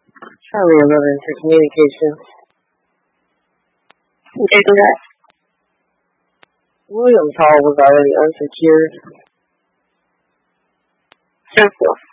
Sorry about intercommunication. Okay, go ahead. Williams Hall was already unsecured. Central.